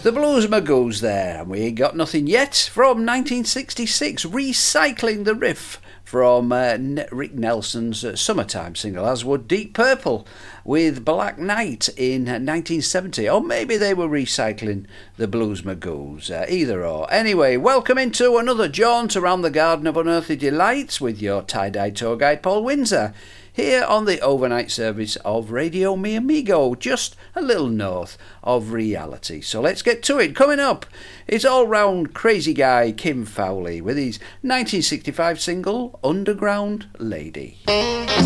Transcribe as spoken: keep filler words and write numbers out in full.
The Blues Magoos there, and we ain't got nothing yet from nineteen sixty-six, recycling the riff from uh, Rick Nelson's uh, summertime single, as would Deep Purple with Black Knight in uh, nineteen seventy. Or maybe they were recycling the Blues Magoos, uh, either or. Anyway, welcome into another jaunt around the Garden of Unearthly Delights with your tie-dye tour guide Paul Windsor, here on the overnight service of Radio Mi Amigo, just a little north of reality. So let's get to it. Coming up, it's all-round crazy guy Kim Fowley with his nineteen sixty-five single, Underground Lady.